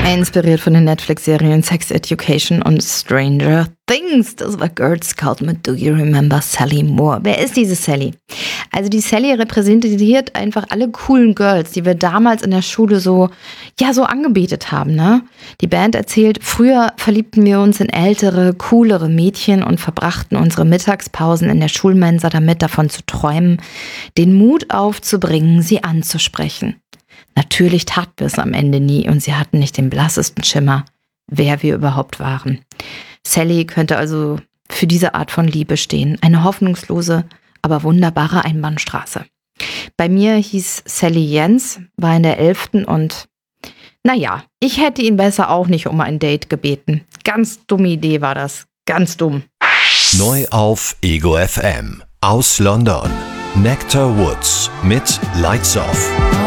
Inspiriert von den Netflix-Serien Sex Education und Stranger Things. Das war Girls Scout mit Do You Remember Sally Moore? Wer ist diese Sally? Also die Sally repräsentiert einfach alle coolen Girls, die wir damals in der Schule so angebetet haben, ne? Die Band erzählt, früher verliebten wir uns in ältere, coolere Mädchen und verbrachten unsere Mittagspausen in der Schulmensa damit, davon zu träumen, den Mut aufzubringen, sie anzusprechen. Natürlich taten wir es am Ende nie und sie hatten nicht den blassesten Schimmer, wer wir überhaupt waren. Sally könnte also für diese Art von Liebe stehen. Eine hoffnungslose, aber wunderbare Einbahnstraße. Bei mir hieß Sally Jens, war in der 11. und ich hätte ihn besser auch nicht um ein Date gebeten. Ganz dumme Idee war das. Ganz dumm. Neu auf Ego FM. Aus London. Nectar Woods mit Lights Off.